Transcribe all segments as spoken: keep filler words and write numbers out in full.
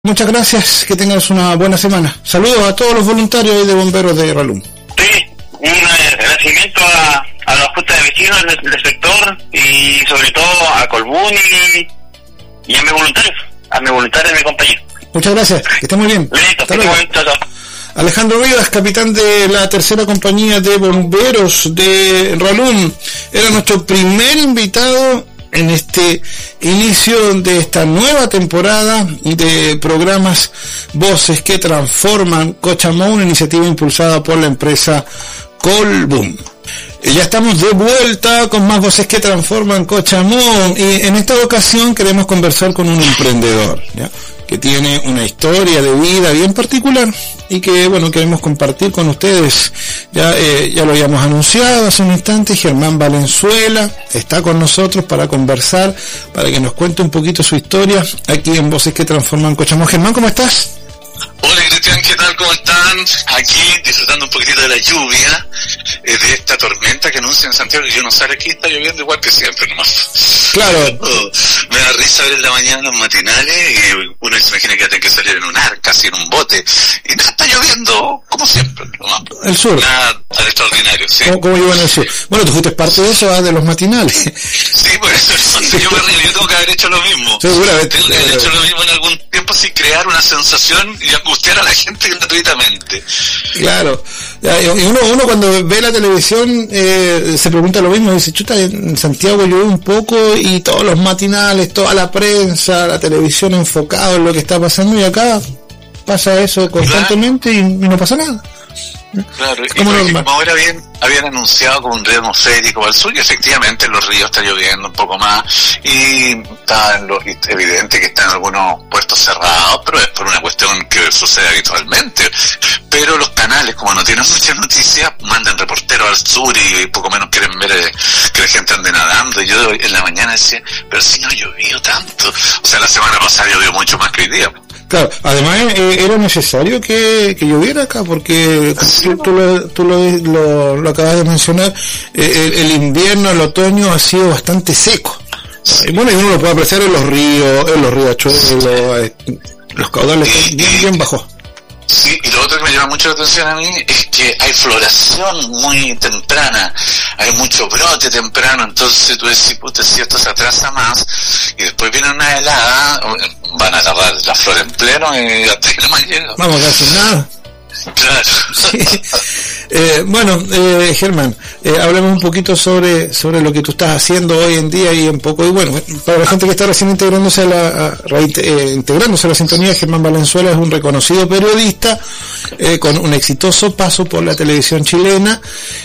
Muchas gracias, que tengas una buena semana. Saludos a todos los voluntarios de bomberos de Ralum. Sí, un agradecimiento a, a los juntas de vecinos del, del sector y sobre todo a Colbún y, y a mis voluntarios, a mis voluntarios y a mi compañero. Muchas gracias, que esté muy bien. Listo, hasta luego. Alejandro Rivas, capitán de la tercera compañía de bomberos de Ralum, era nuestro primer invitado en este inicio de esta nueva temporada de programas Voces que Transforman Cochamó, una iniciativa impulsada por la empresa Colbún. Ya estamos de vuelta con más Voces que Transforman Cochamó, y en esta ocasión queremos conversar con un emprendedor, ¿ya?, que tiene una historia de vida bien particular y que, bueno, queremos compartir con ustedes. Ya eh, ya lo habíamos anunciado hace un instante. Germán Valenzuela está con nosotros para conversar, para que nos cuente un poquito su historia aquí en Voces que Transforman Cochamó. Germán, ¿cómo estás? Hola Cristian, ¿qué tal? ¿Cómo están? Aquí disfrutando un poquitito de la lluvia, eh, de esta tormenta que anuncia en Santiago, que yo no sé, aquí está lloviendo igual que siempre nomás. Claro. Oh, me da risa ver en la mañana los matinales y uno se imagina que tiene que salir en un arca, así en un bote, y nada, está lloviendo como siempre nomás. El sur. Nada tan extraordinario, sí. ¿Cómo, cómo llueve en el sur? Bueno, tú fuiste parte de eso, ¿eh? De los matinales. Sí, por eso sí. Yo me río, yo tengo que haber hecho lo mismo. Seguramente. Tengo que haber hecho lo mismo en algún tiempo, sin crear una sensación y angustiar a la gente gratuitamente. Claro. Y uno, uno cuando ve la televisión eh, se pregunta lo mismo, dice, chuta, en Santiago llueve un poco y todos los matinales, toda la prensa, la televisión enfocado en lo que está pasando, y acá pasa eso constantemente, claro, y, y no pasa nada. Claro, es como, y como ahora bien habían anunciado como un río atmosférico al sur, y efectivamente en los ríos está lloviendo un poco más, y está en lo, evidente que están algunos puertos cerrados, pero es por una cuestión que sucede habitualmente. Pero los canales, como no tienen muchas noticias, mandan reporteros al sur y poco menos quieren ver eh, que la gente ande nadando. Y yo en la mañana decía, pero si no ha llovido tanto. O sea, la semana pasada llovió mucho más que hoy día. Claro, además eh, era necesario que, que lloviera acá, porque tú, tú, lo, tú lo, lo, lo acabas de mencionar, eh, el, el invierno, el otoño ha sido bastante seco. Y bueno, y uno lo puede apreciar en los ríos, en los riachuelos, eh, los caudales están bien, bien bajos. Sí, y lo otro que me llama mucho la atención a mí es que hay floración muy temprana, hay mucho brote temprano, entonces tú decís, puta, si esto se atrasa más, y después viene una helada, van a tardar la flor en pleno y hasta que no más llega. Vamos a quedar sin nada. Claro. Sí. Eh, bueno, eh, Germán, eh, hablemos un poquito sobre sobre lo que tú estás haciendo hoy en día y un poco, y bueno, para la gente que está recién integrándose a la a, a, eh, integrándose a la sintonía, Germán Valenzuela es un reconocido periodista eh, con un exitoso paso por la televisión chilena.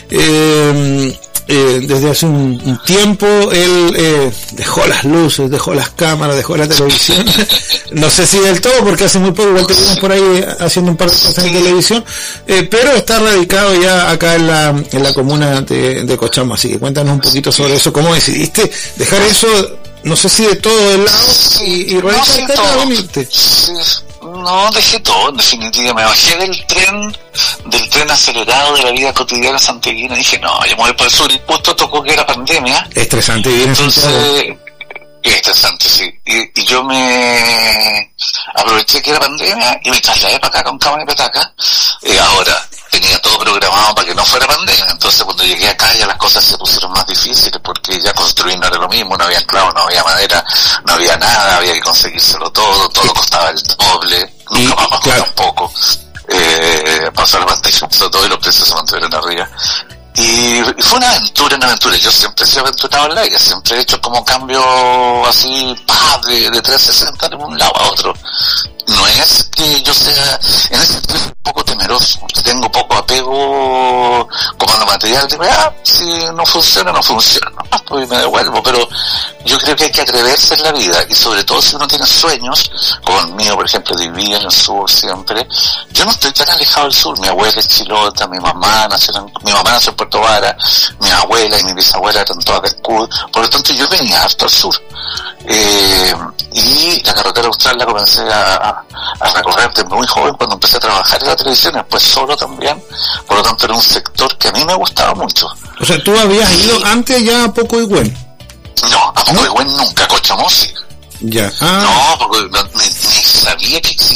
Eh, Eh, desde hace un, un tiempo él eh, dejó las luces, dejó las cámaras, dejó la televisión. No sé si del todo, porque hace muy poco igual te vimos por ahí haciendo un par de cosas en televisión, eh, pero está radicado ya acá en la en la comuna de, de Cochamó. Así que cuéntanos un poquito sobre eso, cómo decidiste dejar eso, no sé si de todo el lado, y, y radicarte acá a venirte. No, dejé todo, en definitiva. Me bajé del tren, del tren acelerado de la vida cotidiana santiaguina, y dije, no, yo me voy para el sur, y justo tocó que era pandemia. Estresante vivir en Santiago. Estresante, sí. Y, y yo me aproveché que era pandemia y me trasladé para acá con cama y petaca. Eh, ahora, tenía todo programado para que no fuera pandemia, entonces cuando llegué acá ya las cosas se pusieron más difíciles, porque ya construir no era lo mismo, no había clavos, no había madera, no había nada, había que conseguírselo todo, todo costaba el doble, nunca más bajó claro. Tampoco. Eh, pasó la pantalla, pasó todo y los precios se mantuvieron arriba. Y, y fue una aventura, una aventura. Yo siempre he sido aventurado en la vida, siempre he hecho como cambio así, pa, de, de trescientos sesenta de un lado a otro. No es que yo sea, en ese sentido, un poco temeroso, tengo poco apego como a lo material, digo, ah, si no funciona, no funciona, no, pues me devuelvo, pero yo creo que hay que atreverse en la vida, y sobre todo si uno tiene sueños, como el mío, por ejemplo, de vivir en el sur siempre. Yo no estoy tan alejado del sur, mi abuela es chilota, mi mamá nació en, mi mamá nació en Puerto Vara, mi abuela y mi bisabuela eran todas de Escud, por lo tanto yo venía harto al sur. Eh, y la carretera austral la comencé a, a, a recorrer desde muy joven cuando empecé a trabajar en la televisión, después solo también, por lo tanto era un sector que a mí me gustaba mucho. O sea, ¿tú habías ido antes ya a Pocoigüén? No, a Pocoigüén nunca, a Cochamó sí. Ya. Ah. No, porque no, ni, ni sabía que existía